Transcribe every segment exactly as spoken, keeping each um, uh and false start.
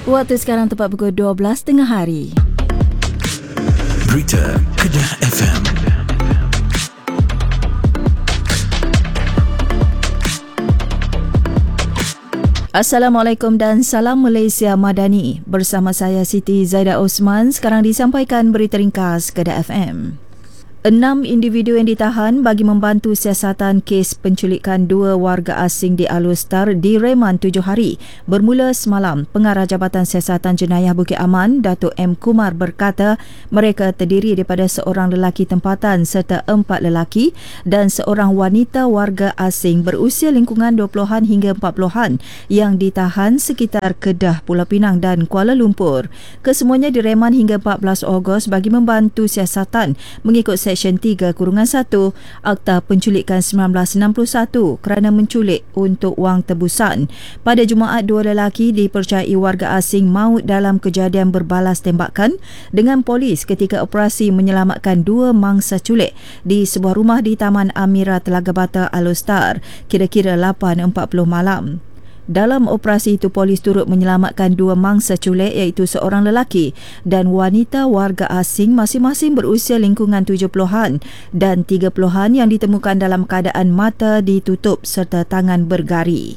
Waktu sekarang tepat pukul dua belas tengah hari. Berita Kedah F M. Assalamualaikum dan salam Malaysia Madani. Bersama saya Siti Zaidah Osman. Sekarang disampaikan berita ringkas Kedah F M. Enam individu yang ditahan bagi membantu siasatan kes penculikan dua warga asing di Alor direman tujuh hari. Bermula semalam, Pengarah Jabatan Siasatan Jenayah Bukit Aman, Datuk M. Kumar berkata mereka terdiri daripada seorang lelaki tempatan serta empat lelaki dan seorang wanita warga asing berusia lingkungan dua puluhan hingga empat puluhan yang ditahan sekitar Kedah, Pulau Pinang dan Kuala Lumpur. Kesemuanya direman hingga empat belas Ogos bagi membantu siasatan mengikut Seksyen tiga kurungan satu Akta Penculikan sembilan belas enam puluh satu kerana menculik untuk wang tebusan. Pada Jumaat, dua lelaki dipercayai warga asing maut dalam kejadian berbalas tembakan dengan polis ketika operasi menyelamatkan dua mangsa culik di sebuah rumah di Taman Amira Telaga Bata, Alor kira-kira lapan empat puluh malam. Dalam operasi itu, polis turut menyelamatkan dua mangsa culik iaitu seorang lelaki dan wanita warga asing masing-masing berusia lingkungan tujuh puluhan dan tiga puluhan yang ditemukan dalam keadaan mata ditutup serta tangan bergari.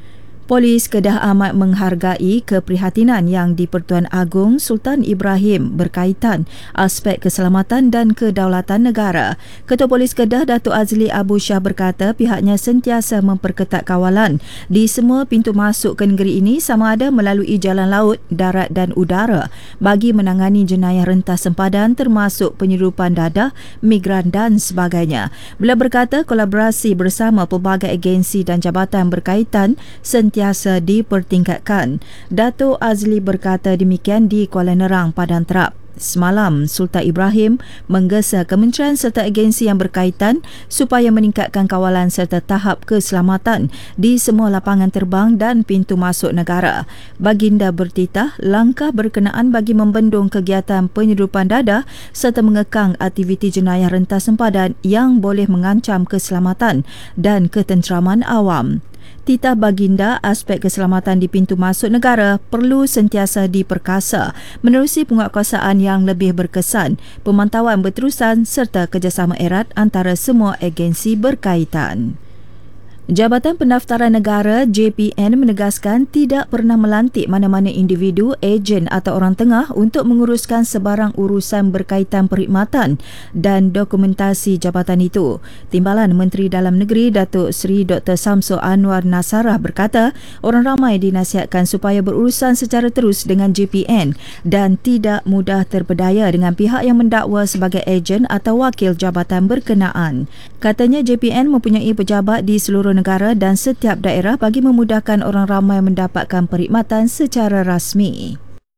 Polis Kedah amat menghargai keprihatinan yang di-Pertuan Agong Sultan Ibrahim berkaitan aspek keselamatan dan kedaulatan negara. Ketua Polis Kedah Datuk Azli Abu Shah berkata pihaknya sentiasa memperketat kawalan di semua pintu masuk ke negeri ini sama ada melalui jalan laut, darat dan udara bagi menangani jenayah rentas sempadan termasuk penyeludupan dadah, migran dan sebagainya. Beliau berkata kolaborasi bersama pelbagai agensi dan jabatan berkaitan sentiasa sentiasa dipertingkatkan. Datuk Azli berkata demikian di Kuala Nerang, Padang Terap. Semalam, Sultan Ibrahim menggesa kementerian serta agensi yang berkaitan supaya meningkatkan kawalan serta tahap keselamatan di semua lapangan terbang dan pintu masuk negara. Baginda bertitah langkah berkenaan bagi membendung kegiatan penyeludupan dadah serta mengekang aktiviti jenayah rentas sempadan yang boleh mengancam keselamatan dan ketenteraman awam. Titah baginda, aspek keselamatan di pintu masuk negara perlu sentiasa diperkasa menerusi penguatkuasaan yang lebih berkesan, pemantauan berterusan serta kerjasama erat antara semua agensi berkaitan. Jabatan Pendaftaran Negara J P N menegaskan tidak pernah melantik mana-mana individu, ejen atau orang tengah untuk menguruskan sebarang urusan berkaitan perkhidmatan dan dokumentasi jabatan itu. Timbalan Menteri Dalam Negeri Datuk Seri Doktor Samsul Anwar Nasarah berkata orang ramai dinasihatkan supaya berurusan secara terus dengan J P N dan tidak mudah terpedaya dengan pihak yang mendakwa sebagai ejen atau wakil jabatan berkenaan. Katanya J P N mempunyai pejabat di seluruh negara dan setiap daerah bagi memudahkan orang ramai mendapatkan perkhidmatan secara rasmi.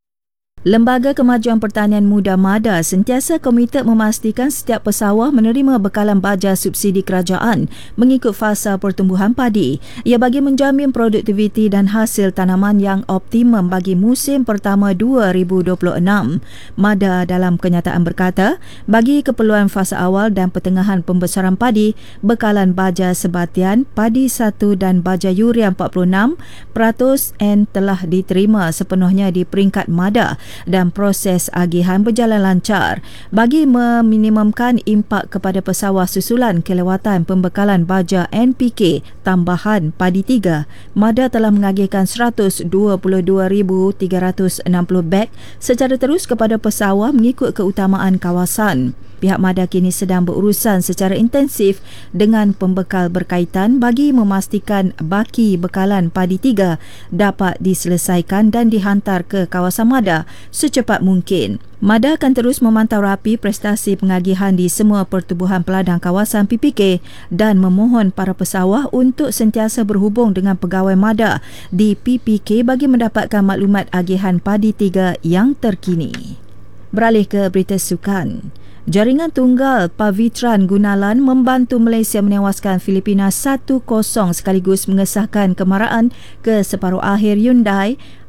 Lembaga Kemajuan Pertanian Muda MADA sentiasa komited memastikan setiap pesawah menerima bekalan baja subsidi kerajaan mengikut fasa pertumbuhan padi. Ia bagi menjamin produktiviti dan hasil tanaman yang optimum bagi musim pertama dua ribu dua puluh enam. MADA dalam kenyataan berkata, bagi keperluan fasa awal dan pertengahan pembesaran padi, bekalan baja sebatian, padi satu dan baja yuria empat puluh enam peratus N telah diterima sepenuhnya di peringkat MADA dan proses agihan berjalan lancar. Bagi meminimumkan impak kepada pesawah susulan kelewatan pembekalan baja N P K tambahan padi tiga, MADA telah mengagihkan seratus dua puluh dua ribu tiga ratus enam puluh beg secara terus kepada pesawah mengikut keutamaan kawasan. Pihak MADA kini sedang berurusan secara intensif dengan pembekal berkaitan bagi memastikan baki bekalan padi tiga dapat diselesaikan dan dihantar ke kawasan MADA secepat mungkin. MADA akan terus memantau rapi prestasi pengagihan di semua pertubuhan peladang kawasan P P K dan memohon para pesawah untuk sentiasa berhubung dengan pegawai MADA di P P K bagi mendapatkan maklumat agihan padi tiga yang terkini. Beralih ke berita sukan. Jaringan tunggal Pavitran Gunalan membantu Malaysia menewaskan Filipina satu kosong sekaligus mengesahkan kemaraan ke separuh akhir Hyundai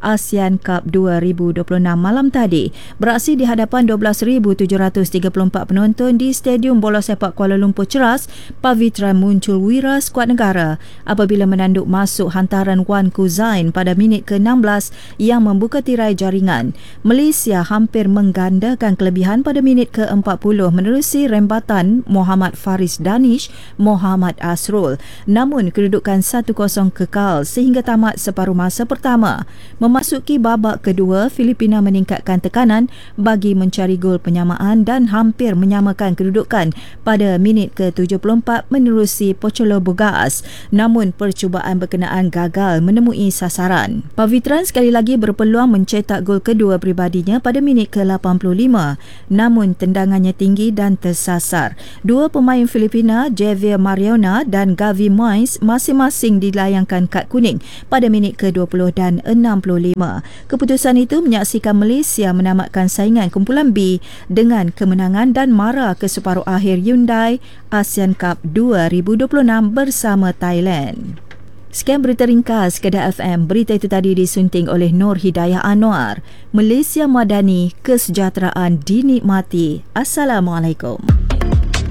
ASEAN Cup dua ribu dua puluh enam malam tadi beraksi di hadapan dua belas ribu tujuh ratus tiga puluh empat penonton di Stadium Bola Sepak Kuala Lumpur Ceras. Pavitra muncul wira skuad negara apabila menanduk masuk hantaran Wan Kuzain pada minit ke enam belas yang membuka tirai jaringan. Malaysia hampir menggandakan kelebihan pada minit ke empat puluh menerusi rembatan Muhammad Faris Danish Muhammad Asrul. Namun kedudukan satu kosong kekal sehingga tamat separuh masa pertama. Memasuki babak kedua, Filipina meningkatkan tekanan bagi mencari gol penyamaan dan hampir menyamakan kedudukan pada minit ke tujuh puluh empat menerusi Pocholo Bogaas. Namun percubaan berkenaan gagal menemui sasaran. Pavitran sekali lagi berpeluang mencetak gol kedua pribadinya pada minit ke lapan puluh lima. Namun tendangannya tinggi dan tersasar. Dua pemain Filipina, Javier Mariona dan Gavi Mois, masing-masing dilayangkan kad kuning pada minit ke dua puluh dan enam puluh lima. Keputusan itu menyaksikan Malaysia menamatkan saingan kumpulan B dengan kemenangan dan mara ke separuh akhir Hyundai ASEAN Cup dua ribu dua puluh enam bersama Thailand. Sekian berita ringkas Kedah F M. Berita itu tadi disunting oleh Nur Hidayah Anwar. Malaysia Madani, kesejahteraan dinikmati. Assalamualaikum.